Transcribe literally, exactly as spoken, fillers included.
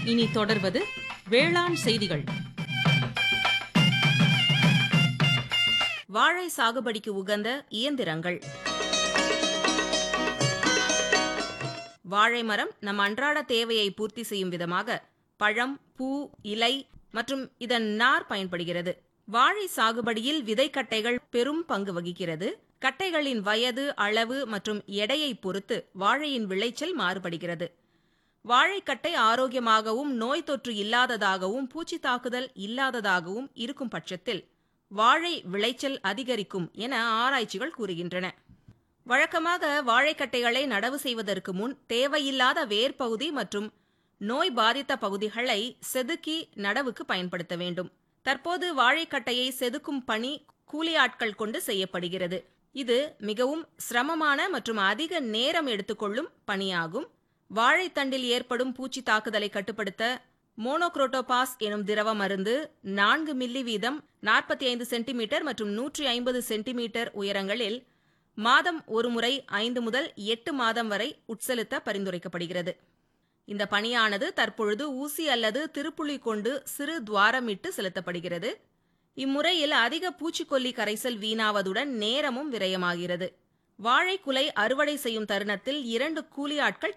இனி தொடர்வது வேளாண் செய்திகள். வாழை சாகுபடிக்கு உகந்த இயந்திரங்கள். வாழை மரம் நம் அன்றாட தேவையை பூர்த்தி செய்யும் விதமாக பழம், பூ, இலை மற்றும் இதன் நார் பயன்படுகிறது. வாழை சாகுபடியில் விதைக்கட்டைகள் பெரும் பங்கு வகிக்கிறது. கட்டைகளின் வயது, அளவு மற்றும் எடையை பொறுத்து வாழையின் விளைச்சல் மாறுபடுகிறது. வாழைக்கட்டை ஆரோக்கியமாகவும் நோய் தொற்று இல்லாததாகவும் பூச்சி தாக்குதல் இல்லாததாகவும் இருக்கும் பட்சத்தில் வாழை விளைச்சல் அதிகரிக்கும் என ஆராய்ச்சிகள் கூறுகின்றன. வழக்கமாக வாழைக்கட்டைகளை நடவு செய்வதற்கு முன் தேவையில்லாத வேர்பகுதி மற்றும் நோய் பாதித்த பகுதிகளை செதுக்கி நடவுக்கு பயன்படுத்த வேண்டும். தற்போது வாழைக்கட்டையை செதுக்கும் பணி கூலி ஆட்கள் கொண்டு செய்யப்படுகிறது. இது மிகவும் சிரமமான மற்றும் அதிக நேரம் எடுத்துக்கொள்ளும் பணியாகும். வாழைத்தண்டில் ஏற்படும் பூச்சி தாக்குதலை கட்டுப்படுத்த மோனோக்ரோட்டோபாஸ் எனும் திரவ மருந்து நான்கு மில்லி வீதம் நாற்பத்தி ஐந்து சென்டிமீட்டர் மற்றும் நூற்றி ஐம்பது சென்டிமீட்டர் உயரங்களில் மாதம் ஒரு முறை ஐந்து முதல் எட்டு மாதம் வரை உட்செலுத்த பரிந்துரைக்கப்படுகிறது. இந்த பணியானது தற்பொழுது ஊசி அல்லது திருப்புளி கொண்டு சிறு துவாரமிட்டு செலுத்தப்படுகிறது. இம்முறையில் அதிக பூச்சிக்கொல்லி கரைசல் வீணாவதுடன் நேரமும் விரயமாகிறது. வாழைக்குலை அறுவடை செய்யும் தருணத்தில் இரண்டு கூலி ஆட்கள்